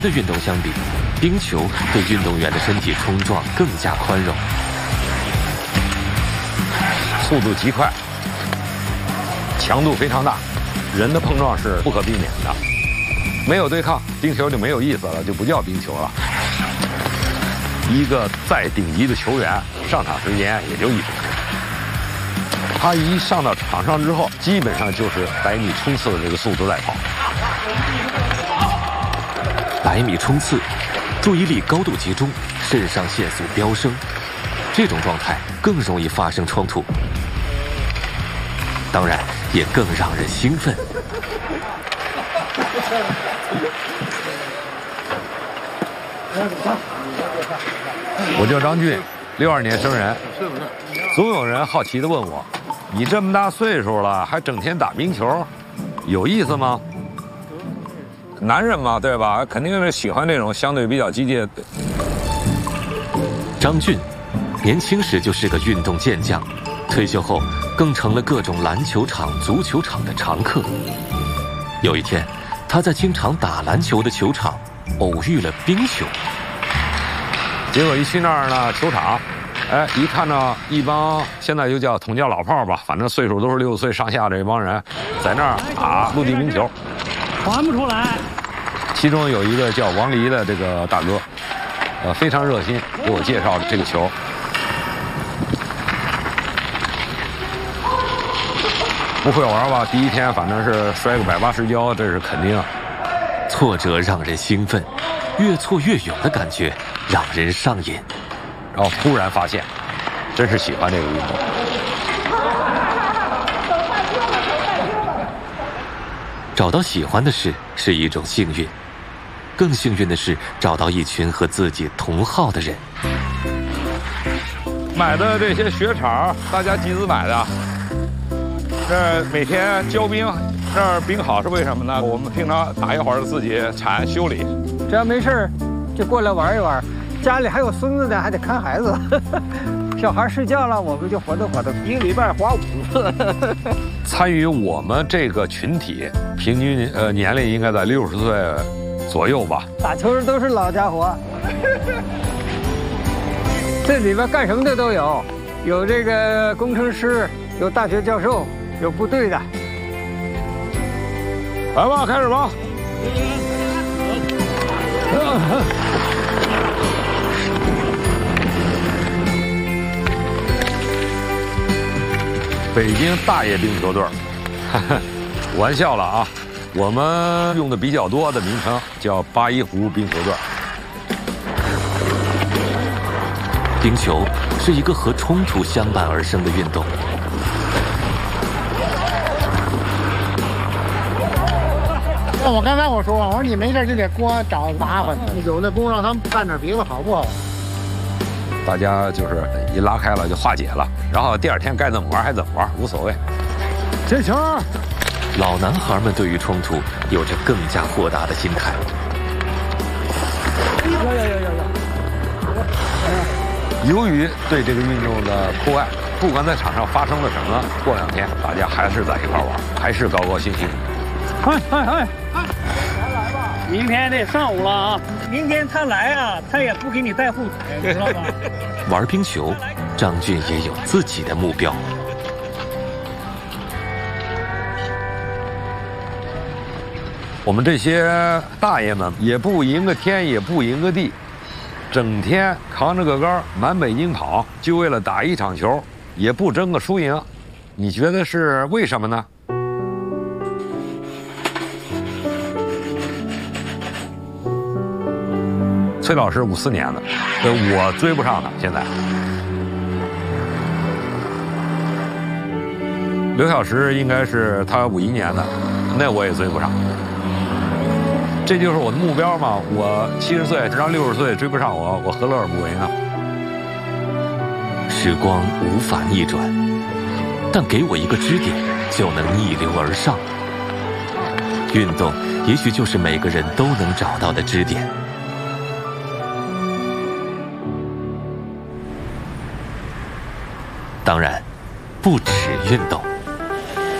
的运动相比，冰球对运动员的身体冲撞更加宽容， 速度极快，强度非常大，人的碰撞是不可避免的。没有对抗，冰球就没有意思了，就不叫冰球了。一个再顶级的球员上场时间也就1分钟，他一上到场上之后，基本上就是100米冲刺的这个速度在跑。 100米冲刺，注意力高度集中，肾上腺素飙升，这种状态更容易发生冲突，当然也更让人兴奋。 我叫张俊，62年生人。总有人好奇地问我：“你这么大岁数了，还整天打冰球，有意思吗？”男人嘛，对吧？肯定是喜欢这种相对比较激烈的。 张俊，年轻时就是个运动健将，退休后更成了各种篮球场、足球场的常客。有一天，他在经常打篮球的球场偶遇了冰球。 结果一去那儿呢，球场，一看到一帮现在就统叫老炮吧，反正岁数都是60岁上下的这帮人，在那儿打陆地冰球， 传不出来。 其中有一个叫王黎的这个大哥，非常热心，给我介绍这个球。不会玩吧？第一天反正是摔个180跤，这是肯定。 挫折让人兴奋，越挫越勇的感觉让人上瘾。 然后突然发现，真是喜欢这个运动。 找到喜欢的事是一种幸运，更幸运的是找到一群和自己同好的人。 买的这些雪场，大家集资买的。这每天浇冰，这儿冰好是为什么呢？我们平常打一会儿自己铲修理， 只要没事就过来玩一玩。家里还有孙子呢，还得看孩子。小孩睡觉了，我们就活动活动，1个礼拜滑5次。 参与我们这个群体，平均年龄应该在60岁左右吧。 打球的都是老家伙。这里边干什么的都有，有这个工程师，有大学教授，有部队的。 来吧，开始吧。北京大爷冰球队，玩笑了啊！我们用的比较多的名称叫八一湖冰球队。 冰球是一个和冲突相伴而生的运动。 那我刚才我说你没事就得给我找麻烦，有那功让他们看点别的好不好？ 大家就是一拉开了就化解了，然后第2天该怎么玩还怎么玩，无所谓。 接球！ 老男孩们对于冲突有着更加豁达的心态。 由于对这个运动的酷爱，不管在场上发生了什么，过2天大家还是在一块玩，还是高高兴兴。 来吧！明天得上午了啊！明天他来啊，他也不给你带护腿，知道吧？ 玩冰球，张俊也有自己的目标。 我们这些大爷们也不赢个天，也不赢个地，整天扛着个杆满北京跑，就为了打一场球，也不争个输赢。你觉得是为什么呢？崔老师54年的，我追不上他。现在，刘小石应该是他51年的，那我也追不上。这就是我的目标嘛。我70岁让60岁追不上我，我何乐而不为呢？ 时光无法逆转，但给我一个支点，就能逆流而上。运动也许就是每个人都能找到的支点。当然，不止运动。